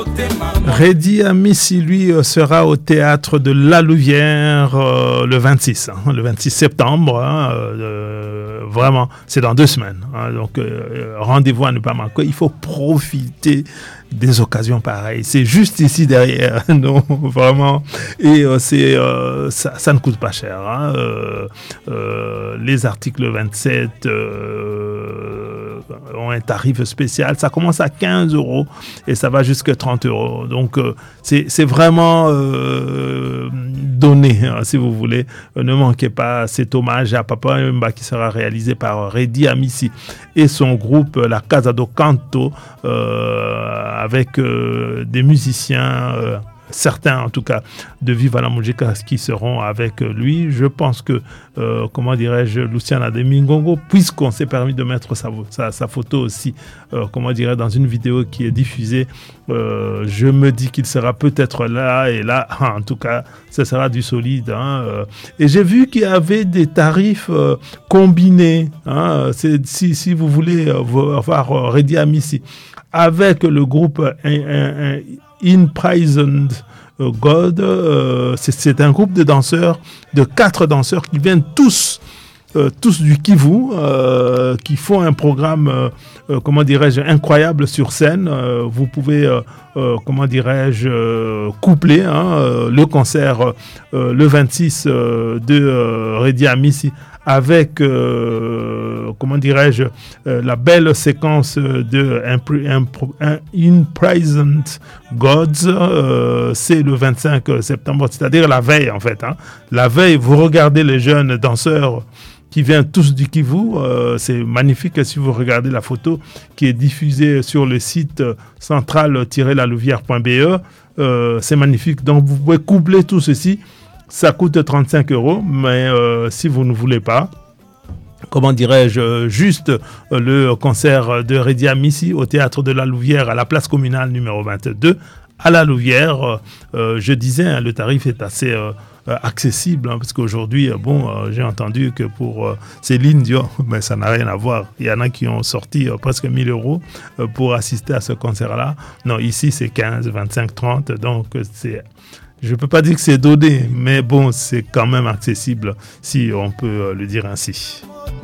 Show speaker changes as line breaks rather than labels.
Redi Amissi, lui, sera au théâtre de La Louvière le 26 septembre. Vraiment, c'est dans 2 semaines. Donc, rendez-vous à ne pas manquer. Il faut profiter des occasions pareilles. C'est juste ici derrière. Non, vraiment. Et ça ne coûte pas cher. Les articles 27 ont un tarif spécial. Ça commence à 15 € et ça va jusqu'à 30 €. Donc, c'est vraiment donné, si vous voulez. Ne manquez pas cet hommage à Papa Wemba qui sera réalisé par Redi Amissi et son groupe La Casa do Canto avec des musiciens certains en tout cas de Viva la Musica qui seront avec lui. Je pense que Luciana de Mingongo, puisqu'on s'est permis de mettre sa photo aussi dans une vidéo qui est diffusée, je me dis qu'il sera peut-être là, et là en tout cas ce sera du solide, et j'ai vu qu'il y avait des tarifs combinés, si vous voulez voir Redi Amissi avec le groupe Imprisoned God, c'est un groupe de danseurs, de 4 danseurs qui viennent tous du Kivu, qui font un programme, incroyable sur scène. Vous pouvez, coupler le concert le 26 de Redi Amissi avec la belle séquence de Imprisoned Gods, c'est le 25 septembre, c'est-à-dire la veille en fait. La veille, vous regardez les jeunes danseurs qui viennent tous du Kivu, c'est magnifique si vous regardez la photo qui est diffusée sur le site central-lalouvière.be, c'est magnifique. Donc vous pouvez coupler tout ceci. Ça coûte 35 €, mais si vous ne voulez pas, juste le concert de Redi Amissi au théâtre de La Louvière à la place communale numéro 22 à La Louvière, je disais, le tarif est assez accessible, parce qu'aujourd'hui, j'ai entendu que pour Céline Dion, mais ça n'a rien à voir. Il y en a qui ont sorti presque 1 000 € pour assister à ce concert-là. Non, ici c'est 15, 25, 30, donc je ne peux pas dire que c'est donné, mais bon, c'est quand même accessible, si on peut le dire ainsi.